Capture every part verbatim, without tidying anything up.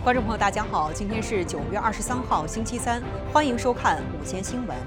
观众朋友，大家好，今天是九月二十三号，星期三，欢迎收看午间新闻。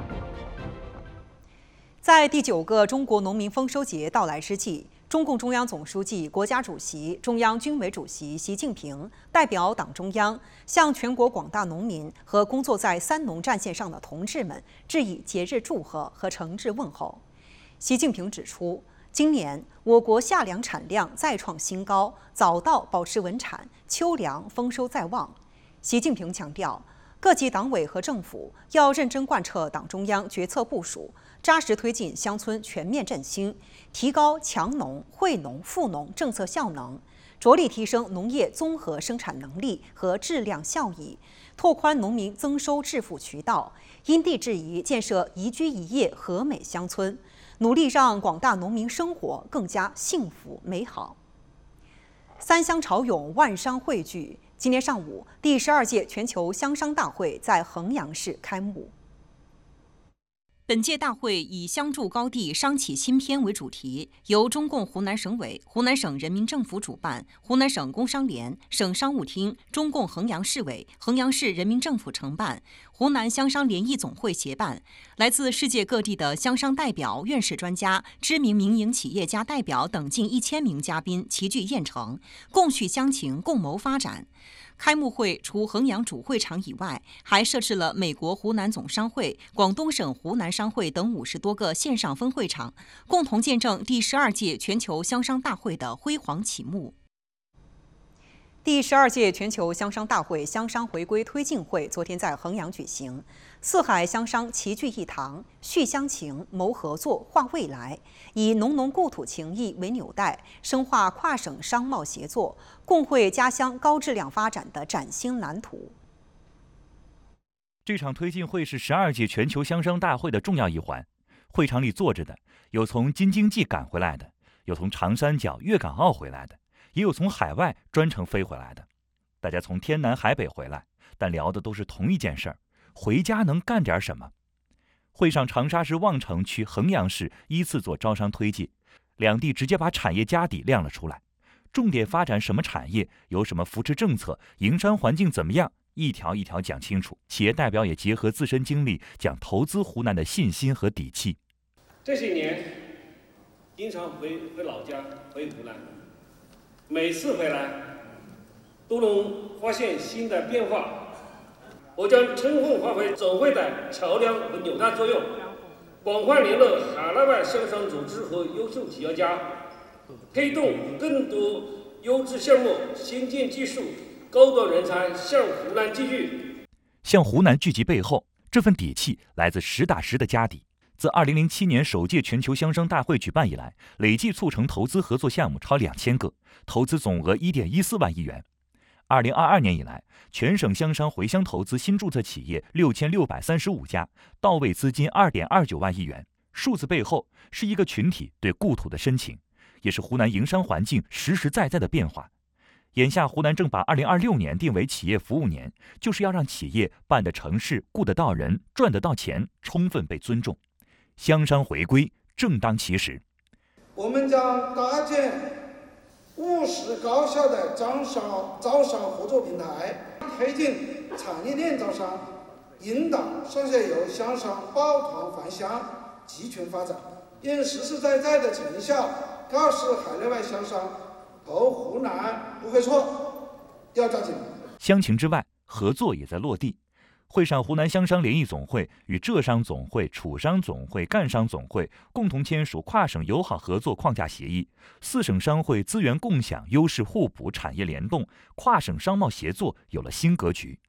在第九个中国农民丰收节到来之际，中共中央总书记、国家主席、中央军委主席习近平代表党中央，向全国广大农民和工作在三农战线上的同志们致以节日祝贺和诚挚问候。习近平指出，今年我国夏粮产量再创新高，早稻保持稳产，秋粮丰收在望。习近平强调，各级党委和政府要认真贯彻党中央决策部署，扎实推进乡村全面振兴，提高强农、惠农、富农政策效能，着力提升农业综合生产能力和质量效益，拓宽农民增收致富渠道，因地制宜建设宜居宜业和美乡村，努力让广大农民生活更加幸福美好。三乡潮涌，万商汇聚。今天上午，第十二届全球乡商大会在衡阳市开幕。本届大会以“乡筑高地，商企新篇”为主题，由中共湖南省委、湖南省人民政府主办，湖南省工商联、省商务厅、中共衡阳市委、衡阳市人民政府承办，湖南乡商联谊总会协办，来自世界各地的乡商代表、院士专家、知名民营企业家代表等近一千名嘉宾齐聚燕城，共叙乡情，共谋发展。开幕会除衡阳主会场以外，还设置了美国湖南总商会、广东省湖南商会等五十多个线上分会场，共同见证第十二届全球乡商大会的辉煌启幕。第十二届全球乡商大会乡商回归推进会昨天在衡阳举行，四海乡商齐聚一堂，叙乡情、谋合作、画未来，以浓浓故土情谊为纽带，深化跨省商贸协作，共绘家乡高质量发展的崭新蓝图。 这场推进会是十二届全球乡商大会的重要一环。会场里坐着的，有从京津冀赶回来的，有从长三角、粤港澳回来的，也有从海外专程飞回来的。大家从天南海北回来，但聊的都是同一件事儿：回家能干点什么？会上，长沙市望城区、衡阳市依次做招商推介，两地直接把产业家底亮了出来，重点发展什么产业，有什么扶持政策，营商环境怎么样，一条一条讲清楚。企业代表也结合自身经历，讲投资湖南的信心和底气。 这些年经常回回老家，回湖南，每次回来都能发现新的变化。我将充分发挥总会的桥梁和纽带作用，广泛联络海内外乡商组织和优秀企业家，推动更多优质项目、先进技术、高端人才向湖南聚集。 向湖南聚集背后，这份底气来自实打实的家底。自二零零七年首届全球乡商大会举办以来，累计促成投资合作项目超两千个，投资总额一点一四万亿元。二零二二年以来，全省乡商回乡投资新注册企业六千六百三十五家，到位资金二点二九万亿元。数字背后是一个群体对故土的深情，也是湖南营商环境实实在在的变化。眼下，湖南正把二零二六年定为企业服务年，就是要让企业办得成事、雇得到人、赚得到钱，充分被尊重。乡商回归正当其时。 我们将搭建务实高效的招商招商合作平台，推进产业链招商，引导上下游乡商抱团返乡，集群发展，用实实在在的成效告诉海内外乡商，投湖南不会错，要抓紧。 乡情之外，合作也在落地。会上，湖南乡商联谊总会与浙商总会、楚商总会、赣商总会共同签署跨省友好合作框架协议，四省商会资源共享、优势互补、产业联动，跨省商贸协作有了新格局。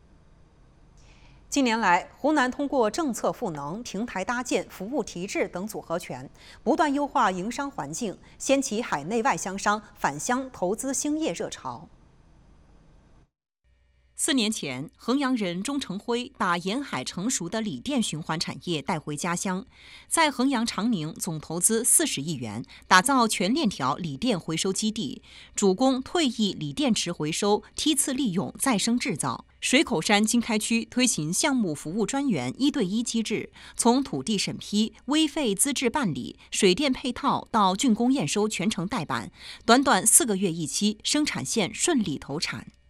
近年来，湖南通过政策赋能、平台搭建、服务提质等组合拳，不断优化营商环境，掀起海内外乡商返乡投资兴业热潮。四年前，衡阳人钟成辉把沿海成熟的锂电循环产业带回家乡，在衡阳长宁总投资四十亿元，打造全链条锂电回收基地，主攻退役锂电池回收、梯次利用、再生制造。水口山经开区推行项目服务专员一对一机制，从土地审批、危废资质办理、水电配套到竣工验收全程代办，短短四个月一期，生产线顺利投产。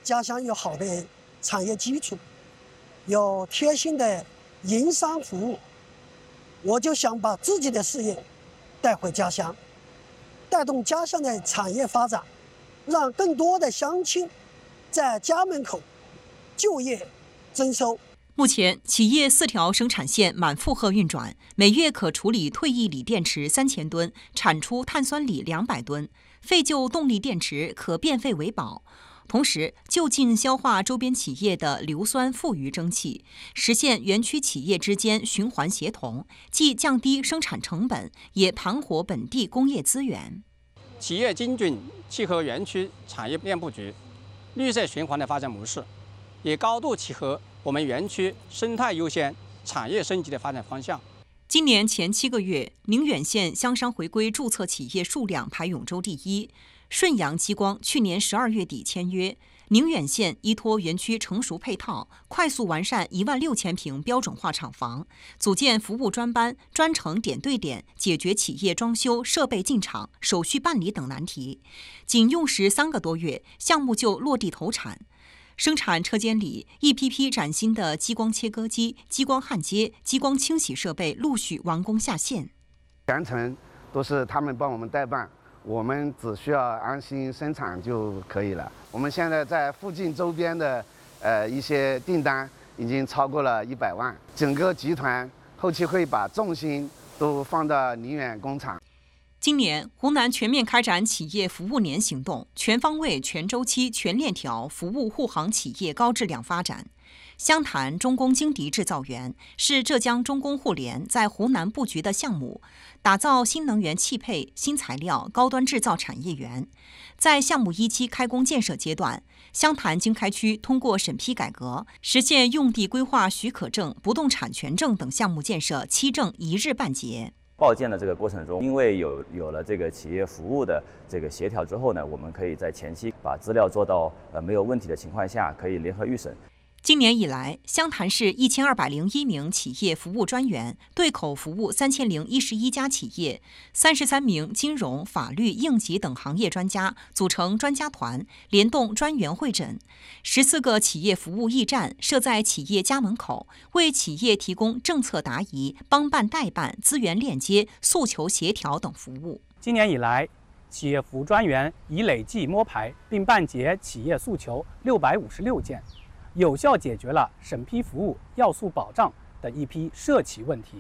家乡有好的产业基础，有贴心的营商服务，我就想把自己的事业带回家乡，带动家乡的产业发展，让更多的乡亲在家门口就业增收。 目前，企业四条生产线满负荷运转，每月可处理退役锂电池三千吨，产出碳酸锂两百吨，废旧动力电池可变废为宝。同时，就近消化周边企业的硫酸富余蒸汽，实现园区企业之间循环协同，既降低生产成本，也盘活本地工业资源。 企业精准契合园区产业链布局、绿色循环的发展模式，也高度契合我们园区生态优先、产业升级的发展方向。 今年前七个月，宁远县乡商回归注册企业数量排永州第一。顺阳激光去年十二月底签约，宁远县依托园区成熟配套，快速完善一万六千平标准化厂房，组建服务专班，专程点对点解决企业装修、设备进场、手续办理等难题。仅用时三个多月，项目就落地投产。生产车间里一批批崭新的激光切割机、激光焊接、激光清洗设备陆续完工下线， 全程都是他们帮我们代办。我们只需要安心生产就可以了。我们现在在附近周边的呃一些订单已经超过了一百万。整个集团后期会把重心都放到宁远工厂。 今年，湖南全面开展企业服务年行动，全方位、全周期、全链条服务护航企业高质量发展。湘潭中工精迪制造园是浙江中工互联在湖南布局的项目，打造新能源汽配、新材料高端制造产业园。在项目一期开工建设阶段，湘潭经开区通过审批改革，实现用地规划许可证、不动产权证等项目建设七证一日办结。 报建的这个过程中，因为有有了这个企业服务的这个协调之后呢，我们可以在前期把资料做到呃没有问题的情况下，可以联合预审。 今年以来，湘潭市一千二百零一名企业服务专员对口服务三千零一十一家企业，三十三名金融、法律、应急等行业专家组成专家团，联动专员会诊。十四个企业服务驿站设在企业家门口，为企业提供政策答疑、帮办代办、资源链接、诉求协调等服务。 今年以来，企业服务专员已累计摸排并办结企业诉求六百五十六件。有效解决了审批服务、要素保障等一批涉企问题。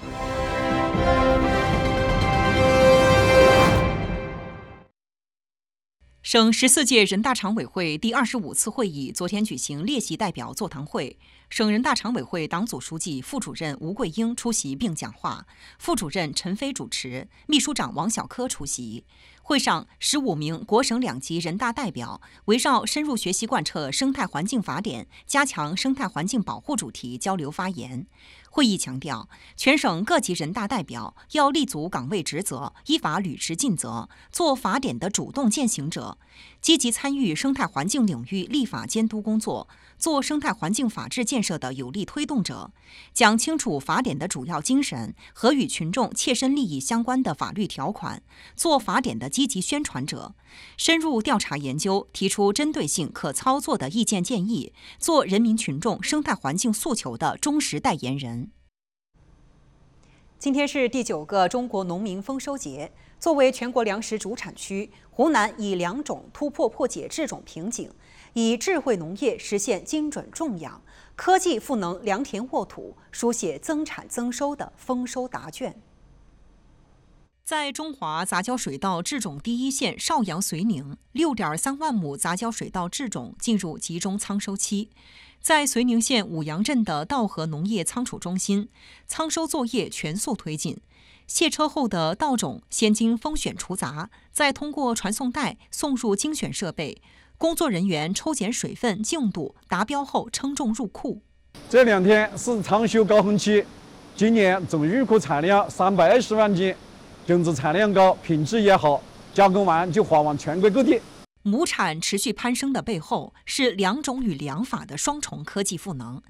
省十四届人大常委会第二十五次会议昨天举行列席代表座谈会，省人大常委会党组书记、副主任吴桂英出席并讲话，副主任陈飞主持，秘书长王小科出席。会上，十五名国省两级人大代表围绕深入学习贯彻生态环境法典、加强生态环境保护主题交流发言。会议强调，全省各级人大代表要立足岗位职责，依法履职尽责，做法典的主动践行者，积极参与生态环境领域立法监督工作，做生态环境法治建设的有力推动者，讲清楚法典的主要精神和与群众切身利益相关的法律条款，做法典的积极宣传者，深入调查研究，提出针对性、可操作的意见建议，做人民群众生态环境诉求的忠实代言人。今天是第九个中国农民丰收节。作为全国粮食主产区，湖南以良种突破破解制种瓶颈，以智慧农业实现精准种养，科技赋能良田沃土，书写增产增收的丰收答卷。在中华杂交水稻制种第一线邵阳绥宁，六点三万亩杂交水稻制种进入集中仓收期。在绥宁县五杨镇的稻禾农业仓储中心，仓收作业全速推进。卸车后的稻种先经风选除杂，再通过传送带送入精选设备，工作人员抽检水分、净度，达标后称重入库。 这两天是仓收高峰期，今年总入库产量三百二十万斤，种子产量高，品质也好，加工完就发往全国各地。亩产持续攀升的背后，是良种与良法的双重科技赋能。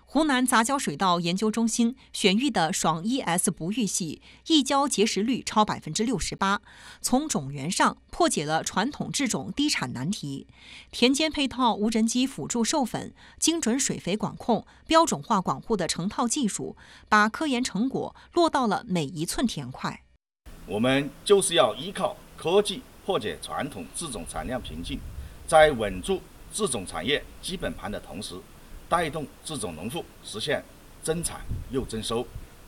湖南杂交水稻研究中心选育的爽 E S 不育系异交结实率超百分之六十八，从种源上破解了传统制种低产难题。田间配套无人机辅助授粉、精准水肥管控、标准化管护的成套技术，把科研成果落到了每一寸田块。 我们就是要依靠科技破解传统制种产量瓶颈，在稳住制种产业基本盘的同时，带动制种农户实现增产又增收。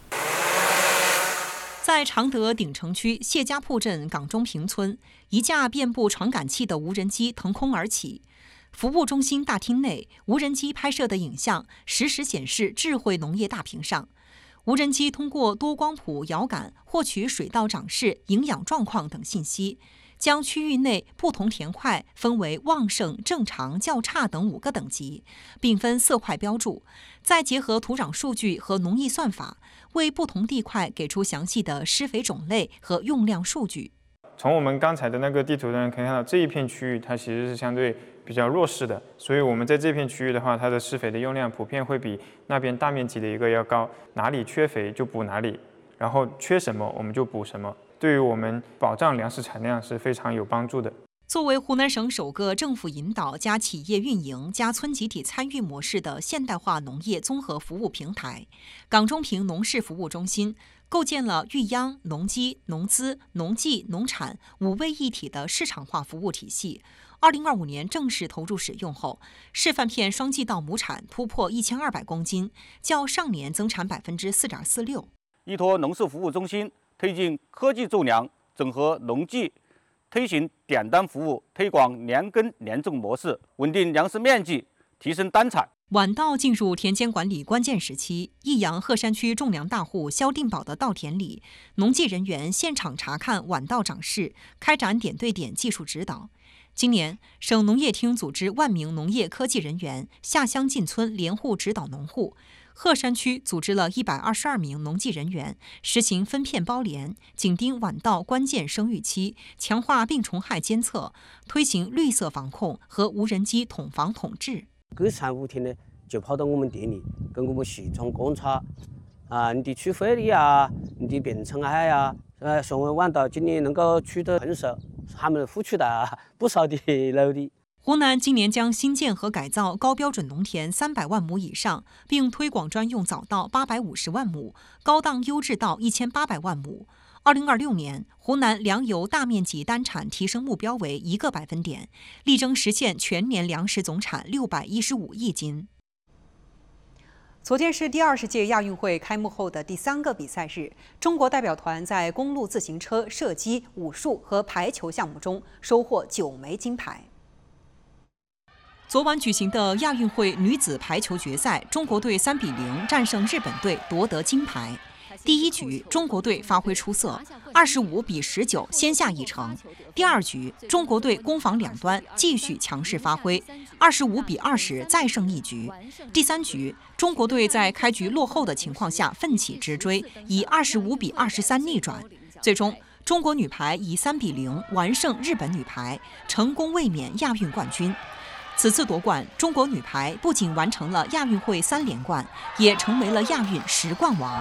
在常德鼎城区谢家铺镇港中坪村，一架遍布传感器的无人机腾空而起。服务中心大厅内，无人机拍摄的影像实时显示智慧农业大屏上。无人机通过多光谱遥感获取水稻长势、营养状况等信息，将区域内不同田块分为旺盛、正常、较差等五个等级，并分色块标注，再结合土壤数据和农艺算法，为不同地块给出详细的施肥种类和用量数据。 从我们刚才的那个地图呢，可以看到这一片区域它其实是相对比较弱势的，所以我们在这片区域的话，它的施肥的用量普遍会比那边大面积的一个要高，哪里缺肥就补哪里，然后缺什么我们就补什么，对于我们保障粮食产量是非常有帮助的。 作为湖南省首个政府引导加企业运营加村集体参与模式的现代化农业综合服务平台，港中坪农事服务中心构建了育秧、农机、农资、农技、农产五位一体的市场化服务体系。二零二五年正式投入使用后，示范片双季稻亩产突破一千二百公斤，较上年增产百分之四点四六。 依托农事服务中心推进科技种粮，整合农技，推行点单服务，推广连耕连种模式，稳定粮食面积，提升单产。 晚稻进入田间管理关键时期，益阳鹤山区种粮大户肖定宝的稻田里，农技人员现场查看晚稻长势，开展点对点技术指导。今年，省农业厅组织万名农业科技人员下乡进村联户指导农户。鹤山区组织了一百二十二名农技人员，实行分片包连，紧盯晚稻关键生育期，强化病虫害监测，推行绿色防控和无人机统防统治。 各产五天呢，就跑到我们店里，跟我们系统观察啊，你的出肥率啊，你的病虫害啊，呃，说我们晚稻今年能够取得丰收，他们付出了不少的努力。 湖南今年将新建和改造高标准农田三百万亩以上，并推广专用早稻八百五十万亩，高档优质稻一千八百万亩。二零二六年，湖南粮油大面积单产提升目标为一个百分点，力争实现全年粮食总产六百一十五亿斤。昨天是第二十届亚运会开幕后的第三个比赛日，中国代表团在公路自行车、射击、武术和排球项目中收获九枚金牌。昨晚举行的亚运会女子排球决赛，中国队三比零战胜日本队，夺得金牌。第一局，中国队发挥出色，二十五比十九先下一城。第二局，中国队攻防两端继续强势发挥，二十五比二十再胜一局。第三局，中国队在开局落后的情况下奋起直追，以二十五比二十三逆转。最终，中国女排以三比零完胜日本女排，成功卫冕亚运冠军。此次夺冠，中国女排不仅完成了亚运会三连冠，也成为了亚运十冠王。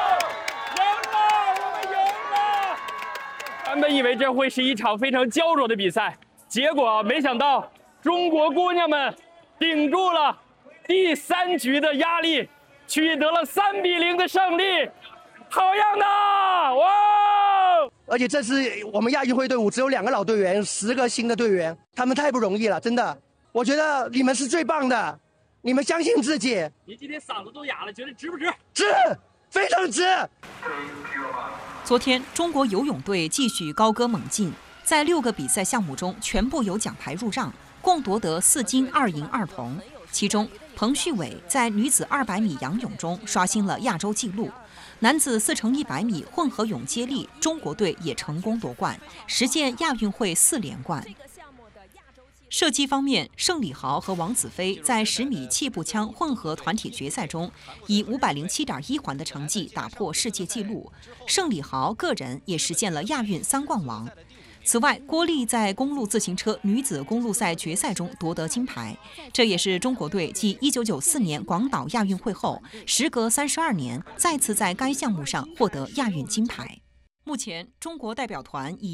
原本以为这会是一场非常焦灼的比赛，结果没想到中国姑娘们顶住了第三局的压力，取得了三比零的胜利，好样的！哇！ 而且这次我们亚运会队伍只有两个老队员，十个新的队员，他们太不容易了，真的。我觉得你们是最棒的，你们相信自己。 你今天嗓子都哑了，觉得值不值？ 值，非常值。 昨天，中国游泳队继续高歌猛进，在六个比赛项目中全部有奖牌入账，共夺得四金二银二铜。其中，彭旭伟在女子二百米仰泳中刷新了亚洲纪录，男子四乘一百米混合泳接力，中国队也成功夺冠，实现亚运会四连冠。射击方面，盛礼豪和王子飞在十米气步枪混合团体决赛中，以五百零七点一环的成绩打破世界纪录。盛礼豪个人也实现了亚运三冠王。 此外，郭丽在公路自行车女子公路赛决赛中夺得金牌，这也是中国队继一九九四年广岛亚运会后，时隔三十二年再次在该项目上获得亚运金牌。目前，中国代表团以